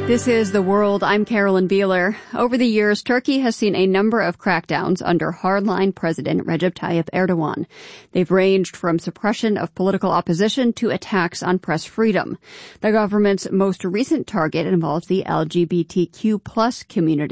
This is The World. I'm Carolyn Beeler. Over the years, Turkey has seen a number of crackdowns under hardline President Recep Tayyip Erdogan. They've ranged from suppression of political opposition to attacks on press freedom. The government's most recent target involves the LGBTQ+ community.